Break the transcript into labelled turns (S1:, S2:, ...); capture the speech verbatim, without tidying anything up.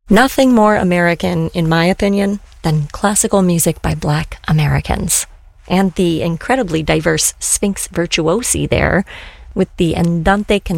S1: Nothing more American, in my opinion, than classical music by Black Americans. And the incredibly diverse Sphinx virtuosi there, with the Andante